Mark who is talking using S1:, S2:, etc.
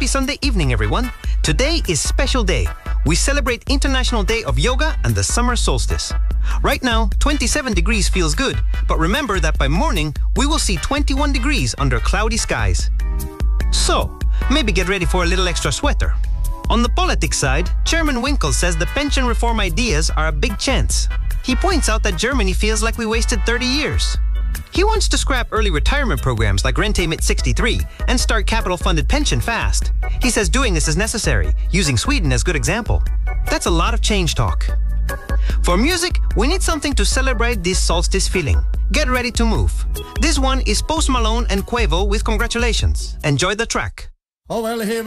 S1: Sunday evening, everyone. Today is special day. We celebrate International Day of Yoga and the summer solstice. Right now, 27 degrees feels good, but remember that by morning, we will see 21 degrees under cloudy skies. So, maybe get ready for a little extra sweater. On the politics side, Chairman Winkle says the pension reform ideas are a big chance. He points out that Germany feels like we wasted 30 years. He wants to scrap early retirement programs like Rente mit 63 and start capital-funded pension fast. He says doing this is necessary, using Sweden as good example. That's a lot of change talk. For music, we need something to celebrate this solstice feeling. Get ready to move. This one is Post Malone and Quavo with Congratulations. Enjoy the track.
S2: Oh, well, here